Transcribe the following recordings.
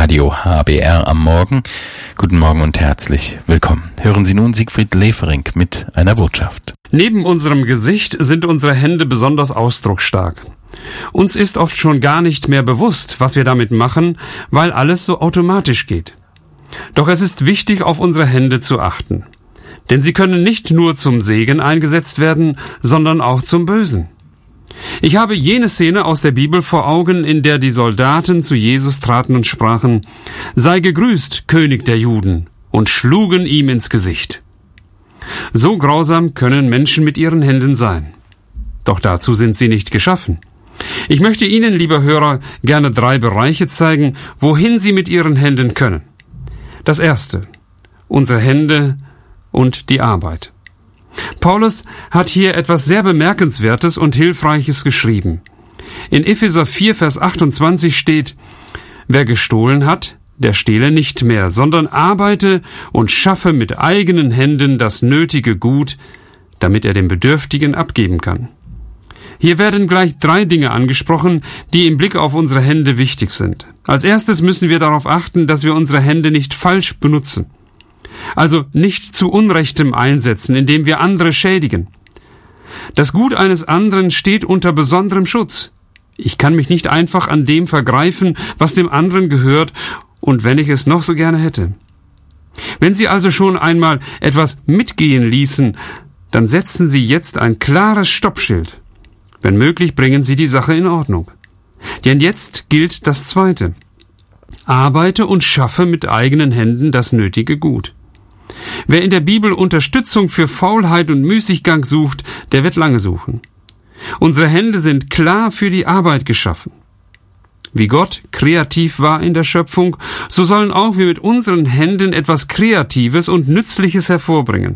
Radio HBR am Morgen. Guten Morgen und herzlich willkommen. Hören Sie nun Siegfried Levering mit einer Botschaft. Neben unserem Gesicht sind unsere Hände besonders ausdrucksstark. Uns ist oft schon gar nicht mehr bewusst, was wir damit machen, weil alles so automatisch geht. Doch es ist wichtig, auf unsere Hände zu achten. Denn sie können nicht nur zum Segen eingesetzt werden, sondern auch zum Bösen. Ich habe jene Szene aus der Bibel vor Augen, in der die Soldaten zu Jesus traten und sprachen: „Sei gegrüßt, König der Juden“, und schlugen ihm ins Gesicht. So grausam können Menschen mit ihren Händen sein. Doch dazu sind sie nicht geschaffen. Ich möchte Ihnen, lieber Hörer, gerne 3 Bereiche zeigen, wohin Sie mit Ihren Händen können. Das erste: unsere Hände und die Arbeit. Paulus hat hier etwas sehr Bemerkenswertes und Hilfreiches geschrieben. In Epheser 4, Vers 28 steht: „Wer gestohlen hat, der stehle nicht mehr, sondern arbeite und schaffe mit eigenen Händen das nötige Gut, damit er dem Bedürftigen abgeben kann.“ Hier werden gleich 3 Dinge angesprochen, die im Blick auf unsere Hände wichtig sind. Als erstes müssen wir darauf achten, dass wir unsere Hände nicht falsch benutzen. Also nicht zu Unrechtem einsetzen, indem wir andere schädigen. Das Gut eines anderen steht unter besonderem Schutz. Ich kann mich nicht einfach an dem vergreifen, was dem anderen gehört, und wenn ich es noch so gerne hätte. Wenn Sie also schon einmal etwas mitgehen ließen, dann setzen Sie jetzt ein klares Stoppschild. Wenn möglich, bringen Sie die Sache in Ordnung. Denn jetzt gilt das Zweite: Arbeite und schaffe mit eigenen Händen das nötige Gut. Wer in der Bibel Unterstützung für Faulheit und Müßiggang sucht, der wird lange suchen. Unsere Hände sind klar für die Arbeit geschaffen. Wie Gott kreativ war in der Schöpfung, so sollen auch wir mit unseren Händen etwas Kreatives und Nützliches hervorbringen.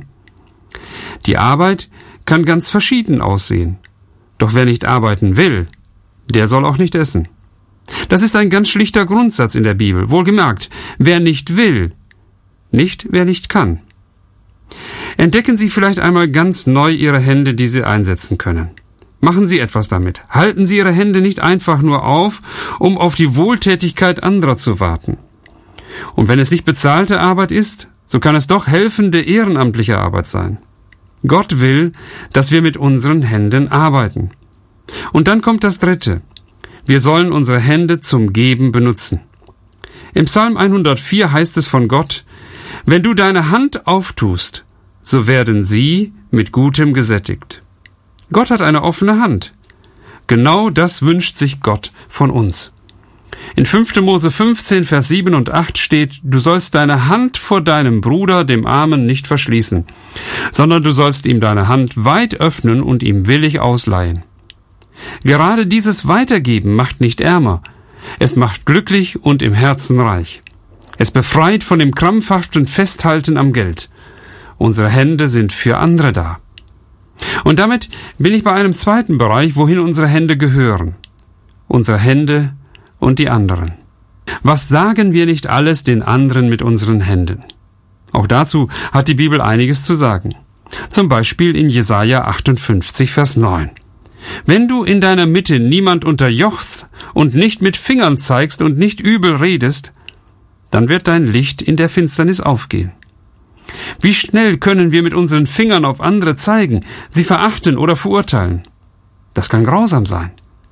Die Arbeit kann ganz verschieden aussehen. Doch wer nicht arbeiten will, der soll auch nicht essen. Das ist ein ganz schlichter Grundsatz in der Bibel. Wohlgemerkt, wer nicht will, nicht wer nicht kann. Entdecken Sie vielleicht einmal ganz neu Ihre Hände, die Sie einsetzen können. Machen Sie etwas damit. Halten Sie Ihre Hände nicht einfach nur auf, um auf die Wohltätigkeit anderer zu warten. Und wenn es nicht bezahlte Arbeit ist, so kann es doch helfende ehrenamtliche Arbeit sein. Gott will, dass wir mit unseren Händen arbeiten. Und dann kommt das Dritte: Wir sollen unsere Hände zum Geben benutzen. Im Psalm 104 heißt es von Gott: „Wenn du deine Hand auftust, so werden sie mit Gutem gesättigt.“ Gott hat eine offene Hand. Genau das wünscht sich Gott von uns. In 5. Mose 15, Vers 7 und 8 steht: „Du sollst deine Hand vor deinem Bruder, dem Armen, nicht verschließen, sondern du sollst ihm deine Hand weit öffnen und ihm willig ausleihen.“ Gerade dieses Weitergeben macht nicht ärmer. Es macht glücklich und im Herzen reich. Es befreit von dem krampfhaften Festhalten am Geld. Unsere Hände sind für andere da. Und damit bin ich bei einem zweiten Bereich, wohin unsere Hände gehören. Unsere Hände und die anderen. Was sagen wir nicht alles den anderen mit unseren Händen? Auch dazu hat die Bibel einiges zu sagen. Zum Beispiel in Jesaja 58, Vers 9. „Wenn du in deiner Mitte niemand unterjochst und nicht mit Fingern zeigst und nicht übel redest, dann wird dein Licht in der Finsternis aufgehen.“ Wie schnell können wir mit unseren Fingern auf andere zeigen, sie verachten oder verurteilen? Das kann grausam sein.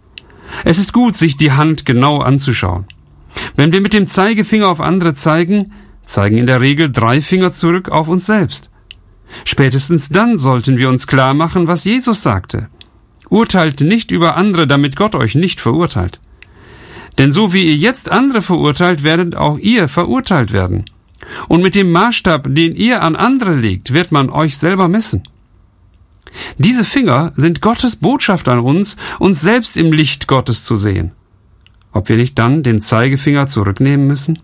Es ist gut, sich die Hand genau anzuschauen. Wenn wir mit dem Zeigefinger auf andere zeigen, zeigen in der Regel 3 Finger zurück auf uns selbst. Spätestens dann sollten wir uns klar machen, was Jesus sagte: „Urteilt nicht über andere, damit Gott euch nicht verurteilt. Denn so wie ihr jetzt andere verurteilt, werdet auch ihr verurteilt werden. Und mit dem Maßstab, den ihr an andere legt, wird man euch selber messen.“ Diese Finger sind Gottes Botschaft an uns selbst im Licht Gottes zu sehen. Ob wir nicht dann den Zeigefinger zurücknehmen müssen?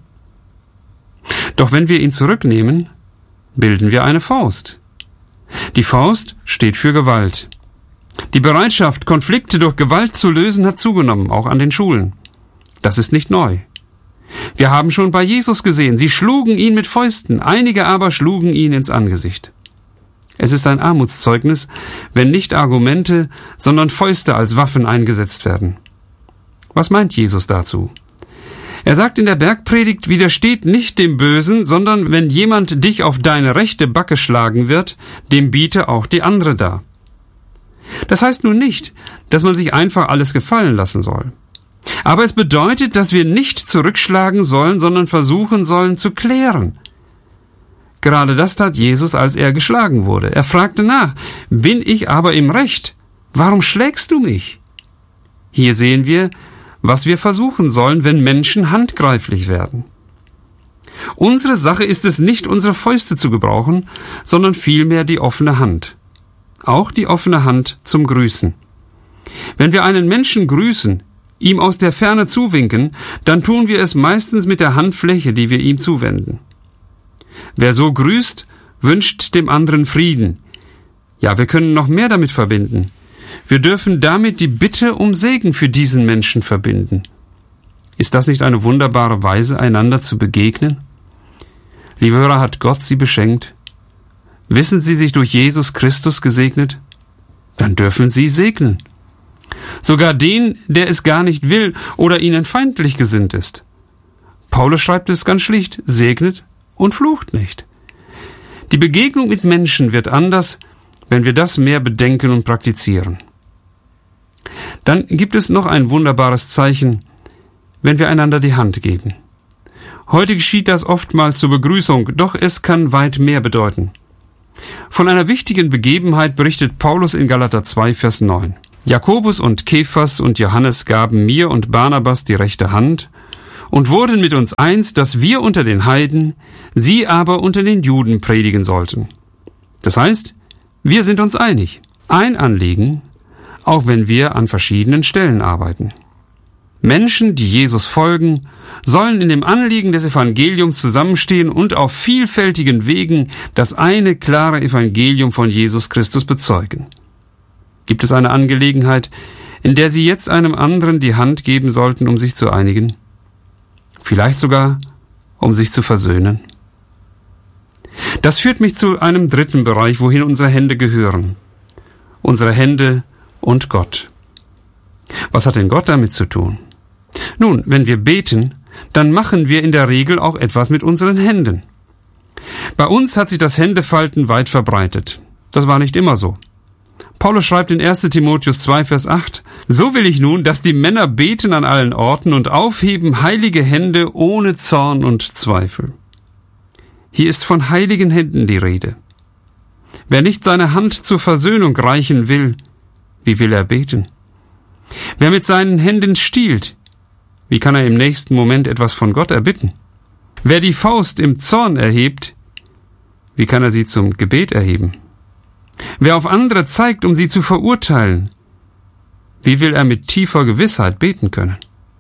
Doch wenn wir ihn zurücknehmen, bilden wir eine Faust. Die Faust steht für Gewalt. Die Bereitschaft, Konflikte durch Gewalt zu lösen, hat zugenommen, auch an den Schulen. Das ist nicht neu. Wir haben schon bei Jesus gesehen, sie schlugen ihn mit Fäusten, einige aber schlugen ihn ins Angesicht. Es ist ein Armutszeugnis, wenn nicht Argumente, sondern Fäuste als Waffen eingesetzt werden. Was meint Jesus dazu? Er sagt in der Bergpredigt, widersteht nicht dem Bösen, sondern wenn jemand dich auf deine rechte Backe schlagen wird, dem biete auch die andere dar. Das heißt nun nicht, dass man sich einfach alles gefallen lassen soll. Aber es bedeutet, dass wir nicht zurückschlagen sollen, sondern versuchen sollen zu klären. Gerade das tat Jesus, als er geschlagen wurde. Er fragte nach, bin ich aber im Recht? Warum schlägst du mich? Hier sehen wir, was wir versuchen sollen, wenn Menschen handgreiflich werden. Unsere Sache ist es nicht, unsere Fäuste zu gebrauchen, sondern vielmehr die offene Hand. Auch die offene Hand zum Grüßen. Wenn wir einen Menschen grüßen, ihm aus der Ferne zuwinken, dann tun wir es meistens mit der Handfläche, die wir ihm zuwenden. Wer so grüßt, wünscht dem anderen Frieden. Ja, wir können noch mehr damit verbinden. Wir dürfen damit die Bitte um Segen für diesen Menschen verbinden. Ist das nicht eine wunderbare Weise, einander zu begegnen? Liebe Hörer, hat Gott Sie beschenkt? Wissen Sie sich durch Jesus Christus gesegnet? Dann dürfen Sie segnen. Sogar den, der es gar nicht will oder ihnen feindlich gesinnt ist. Paulus schreibt es ganz schlicht, segnet und flucht nicht. Die Begegnung mit Menschen wird anders, wenn wir das mehr bedenken und praktizieren. Dann gibt es noch ein wunderbares Zeichen, wenn wir einander die Hand geben. Heute geschieht das oftmals zur Begrüßung, doch es kann weit mehr bedeuten. Von einer wichtigen Begebenheit berichtet Paulus in Galater 2, Vers 9. Jakobus und Kephas und Johannes gaben mir und Barnabas die rechte Hand und wurden mit uns eins, dass wir unter den Heiden, sie aber unter den Juden predigen sollten. Das heißt, wir sind uns einig. Ein Anliegen, auch wenn wir an verschiedenen Stellen arbeiten. Menschen, die Jesus folgen, sollen in dem Anliegen des Evangeliums zusammenstehen und auf vielfältigen Wegen das eine klare Evangelium von Jesus Christus bezeugen. Gibt es eine Angelegenheit, in der Sie jetzt einem anderen die Hand geben sollten, um sich zu einigen? Vielleicht sogar, um sich zu versöhnen? Das führt mich zu einem dritten Bereich, wohin unsere Hände gehören. Unsere Hände und Gott. Was hat denn Gott damit zu tun? Nun, wenn wir beten, dann machen wir in der Regel auch etwas mit unseren Händen. Bei uns hat sich das Händefalten weit verbreitet. Das war nicht immer so. Paulus schreibt in 1. Timotheus 2, Vers 8, so will ich nun, dass die Männer beten an allen Orten und aufheben heilige Hände ohne Zorn und Zweifel. Hier ist von heiligen Händen die Rede. Wer nicht seine Hand zur Versöhnung reichen will, wie will er beten? Wer mit seinen Händen stiehlt, wie kann er im nächsten Moment etwas von Gott erbitten? Wer die Faust im Zorn erhebt, wie kann er sie zum Gebet erheben? Wer auf andere zeigt, um sie zu verurteilen, wie will er mit tiefer Gewissheit beten können?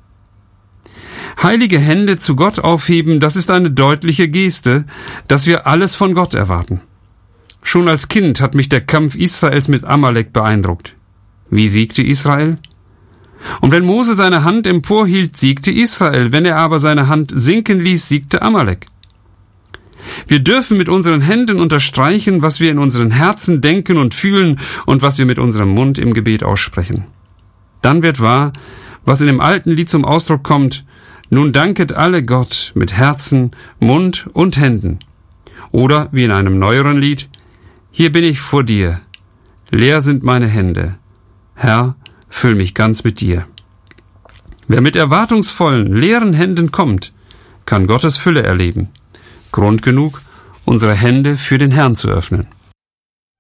Heilige Hände zu Gott aufheben, das ist eine deutliche Geste, dass wir alles von Gott erwarten. Schon als Kind hat mich der Kampf Israels mit Amalek beeindruckt. Wie siegte Israel? Und wenn Mose seine Hand emporhielt, siegte Israel. Wenn er aber seine Hand sinken ließ, siegte Amalek. Wir dürfen mit unseren Händen unterstreichen, was wir in unseren Herzen denken und fühlen und was wir mit unserem Mund im Gebet aussprechen. Dann wird wahr, was in dem alten Lied zum Ausdruck kommt, nun danket alle Gott mit Herzen, Mund und Händen. Oder wie in einem neueren Lied, hier bin ich vor dir, leer sind meine Hände. Herr, füll mich ganz mit dir. Wer mit erwartungsvollen, leeren Händen kommt, kann Gottes Fülle erleben. Grund genug, unsere Hände für den Herrn zu öffnen.